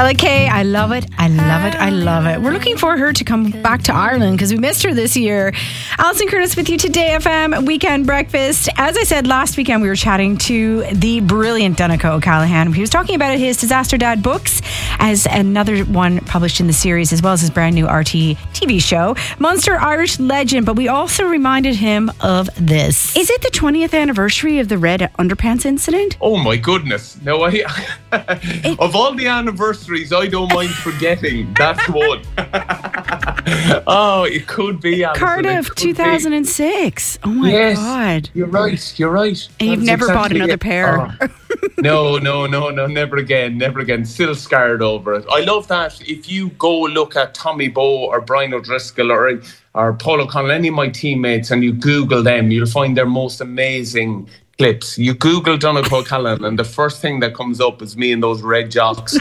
Stella K, I love it. I love it. I love it. We're looking for her to come back to Ireland because we missed her this year. Alison Curtis with you today, FM Weekend Breakfast. As I said, last weekend we were chatting to the brilliant Donncha O'Callaghan. He was talking about his Disaster Dad books as another one published in the series, as well as his brand new RT TV show, Munster Irish Legend. But we also reminded him of this. Is it the 20th anniversary of the red underpants incident? Oh my goodness. No, of all the anniversaries, I don't mind forgetting. That's one. Oh, it could be, Alison. Cardiff 2006. Oh my God. You're right. And you've never bought another pair. Oh. No, never again. Still scarred over it. I love that. If you go look at Tommy Bowe or Brian O'Driscoll or Paul O'Connell, any of my teammates, and you Google them, you'll find their most amazing clips. You Google Donncha O'Callaghan and the first thing that comes up is me in those red jocks.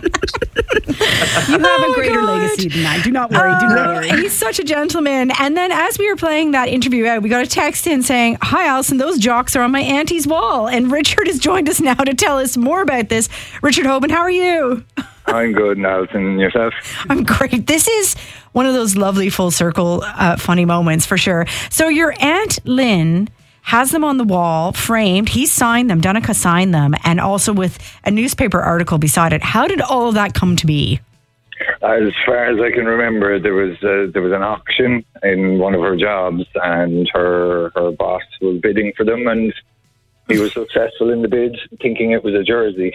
You have a greater legacy than that. Do not worry. He's such a gentleman. And then as we were playing that interview out, we got a text in saying, "Hi Alison, those jocks are on my auntie's wall." And Richard has joined us now to tell us more about this. Richard Hoban, how are you? I'm good, Alison. Yourself? I'm great. This is one of those lovely full circle funny moments for sure. So your Aunt Lynn has them on the wall, framed. He signed them. Donncha signed them, and also with a newspaper article beside it. How did all of that come to be? As far as I can remember, there was an auction in one of her jobs, and her boss was bidding for them, and he was successful in the bid, thinking it was a jersey.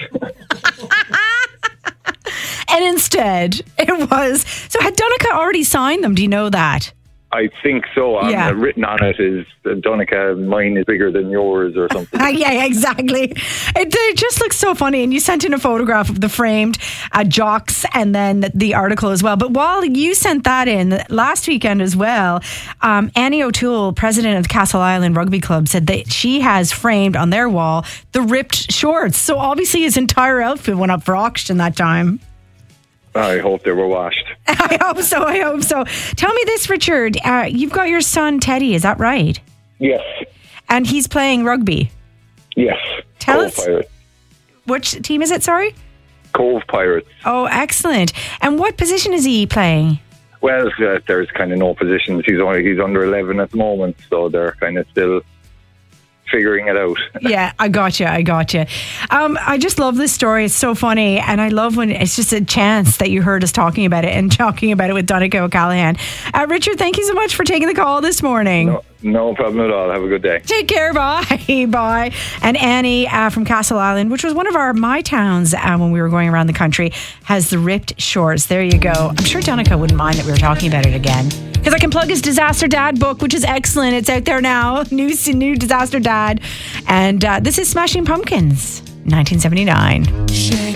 And instead, it was. So had Donncha already signed them? Do you know that? I think so. Written on it is, Donncha, mine is bigger than yours or something. Yeah, exactly. It just looks so funny. And you sent in a photograph of the framed jocks and then the article as well. But while you sent that in, last weekend as well, Annie O'Toole, president of the Castle Island Rugby Club, said that she has framed on their wall the ripped shorts. So obviously his entire outfit went up for auction that time. I hope they were washed. I hope so. Tell me this, Richard. You've got your son, Teddy, is that right? Yes. And he's playing rugby? Yes. Tell Cove us. Pirates. Which team is it, sorry? Cove Pirates. Oh, excellent. And what position is he playing? Well, there's kind of no positions. He's under 11 at the moment, so they're kind of still figuring it out. Yeah, I got you. I just love this story. It's so funny, and I love when it's just a chance that you heard us talking about it and talking about it with Donncha O'Callaghan. Richard, thank you so much for taking the call this morning. No problem at all. Have a good day. Take care. Bye. And Annie from Castle Island, which was one of my towns when we were going around the country, has the ripped shorts. There you go. I'm sure Donncha wouldn't mind that we were talking about it again, because I can plug his Disaster Dad book, which is excellent. It's out there now. New Disaster Dad. And this is Smashing Pumpkins, 1979.